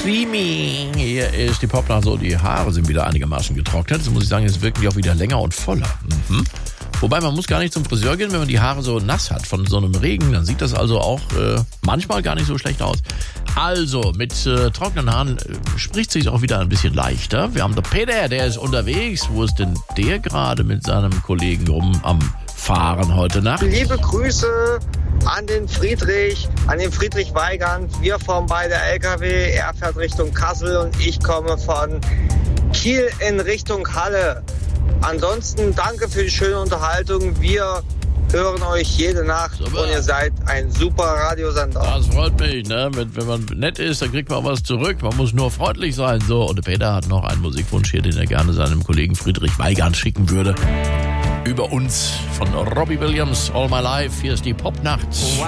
See me. Hier ist die Popnacht so, die Haare sind wieder einigermaßen getrocknet. Jetzt muss ich sagen, jetzt wirken die auch wieder länger und voller. Wobei, man muss gar nicht zum Friseur gehen, wenn man die Haare so nass hat von so einem Regen. Dann sieht das also auch manchmal gar nicht so schlecht aus. Also, mit trockenen Haaren spricht sich auch wieder ein bisschen leichter. Wir haben den Peter, der ist unterwegs. Wo ist denn der gerade mit seinem Kollegen rum am Fahren heute Nacht? Liebe Grüße an den Friedrich Weigand. Wir fahren beide LKW. Er fährt Richtung Kassel und ich komme von Kiel in Richtung Halle. Ansonsten danke für die schöne Unterhaltung. Wir hören euch jede Nacht und ihr seid ein super Radiosender. Das freut mich, ne? Wenn man nett ist, dann kriegt man auch was zurück. Man muss nur freundlich sein. So, und der Peter hat noch einen Musikwunsch hier, den er gerne seinem Kollegen Friedrich Weigand schicken würde. Über uns von Robbie Williams, All My Life. Hier ist die Popnacht.